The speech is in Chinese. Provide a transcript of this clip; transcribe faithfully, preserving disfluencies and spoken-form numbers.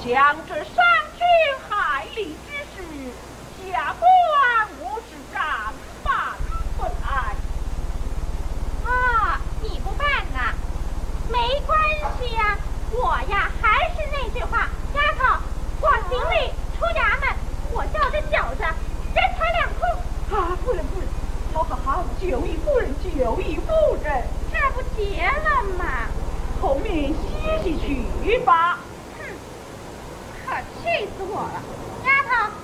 将这伤天害理之事，下官我是然办不来。 啊，你不办呐？没关系呀、啊，我呀还是那句话，丫头，我行李出衙门，我叫这小子人财两空。 啊，夫人夫人，好好好，就义夫人就义夫人， 这不结了吗？ 后面歇息去吧。 哼，可气死我了！丫头，